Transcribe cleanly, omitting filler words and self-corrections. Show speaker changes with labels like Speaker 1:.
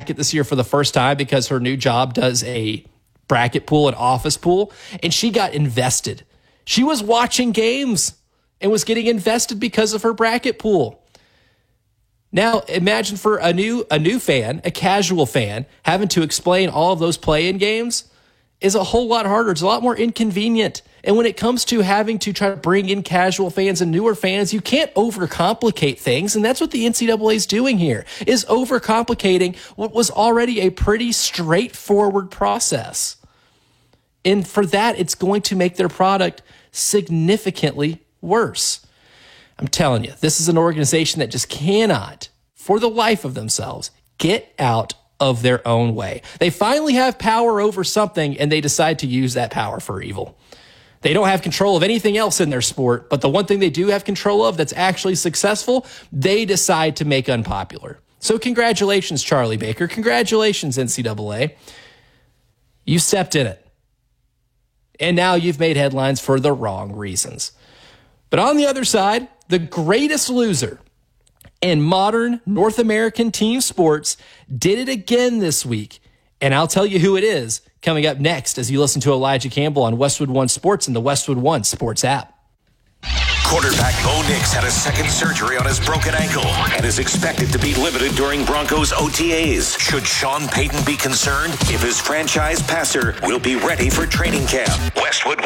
Speaker 1: bracket this year for the first time because her new job does a bracket pool, an office pool, and she got invested. She was watching games and was getting invested because of her bracket pool. Now, imagine for a new fan, a casual fan, having to explain all of those play-in games is a whole lot harder. It's a lot more inconvenient. And when it comes to having to try to bring in casual fans and newer fans, you can't overcomplicate things. And that's what the NCAA is doing here, is overcomplicating what was already a pretty straightforward process. And for that, it's going to make their product significantly worse. I'm telling you, this is an organization that just cannot, for the life of themselves, get out of their own way. They finally have power over something, and they decide to use that power for evil. They don't have control of anything else in their sport, but the one thing they do have control of that's actually successful, they decide to make unpopular. So congratulations, Charlie Baker. Congratulations, NCAA. You stepped in it. And now you've made headlines for the wrong reasons. But on the other side, the greatest loser in modern North American team sports did it again this week. And I'll tell you who it is coming up next as you listen to Elijah Campbell on Westwood One Sports and the Westwood One Sports app.
Speaker 2: Quarterback Bo Nix had a second surgery on his broken ankle and is expected to be limited during Broncos OTAs. Should Sean Payton be concerned if his franchise passer will be ready for training camp? Westwood